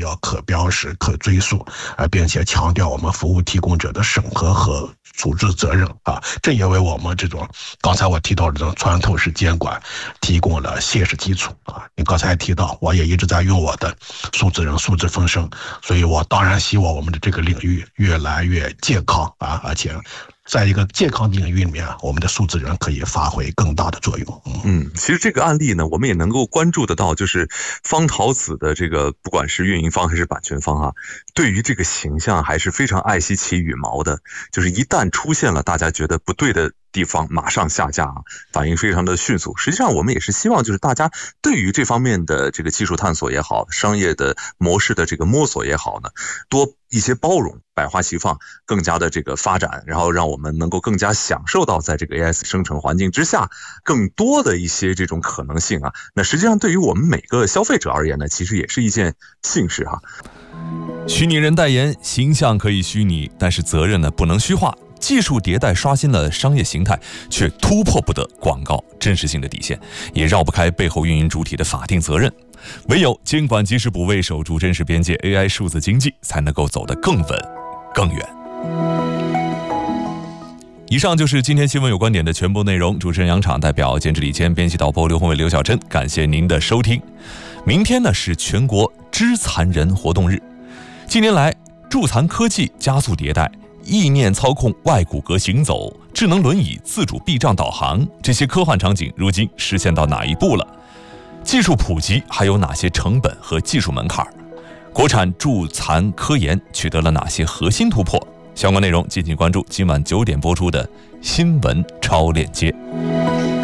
要可标识、可追溯并且强调我们服务提供者的审核和组织责任这也为我们这种刚才我提到的这种穿透式监管提供了切实基础你刚才提到，我也一直在用我的数字人、数字风声，所以我当然希望我们的这个领域越来越健康而且在一个健康领域里面，我们的数字人可以发挥更大的作用。 其实这个案例呢，我们也能够关注得到，就是方桃子的这个不管是运营方还是版权方对于这个形象还是非常爱惜其羽毛的，就是一旦出现了大家觉得不对的地方，马上下架反应非常的迅速。实际上我们也是希望就是大家对于这方面的这个技术探索也好，商业的模式的这个摸索也好呢，多一些包容，百花齐放，更加的这个发展，然后让我们能够更加享受到在这个 AI 生成环境之下更多的一些这种可能性那实际上对于我们每个消费者而言呢，其实也是一件幸事虚拟人代言，形象可以虚拟，但是责任呢不能虚化。技术迭代刷新了商业形态，却突破不得广告真实性的底线，也绕不开背后运营主体的法定责任。唯有监管及时补位，守住真实边界， AI 数字经济才能够走得更稳更远。以上就是今天新闻有观点的全部内容，主持人杨昶代表监制李坚，编辑导播刘宏伟、刘晓珍，感谢您的收听。明天呢是全国肢残人活动日，近年来助残科技加速迭代，意念操控外骨骼行走、智能轮椅自主避障导航，这些科幻场景如今实现到哪一步了？技术普及还有哪些成本和技术门槛？国产助残科研取得了哪些核心突破？相关内容敬请关注今晚9点播出的新闻超链接。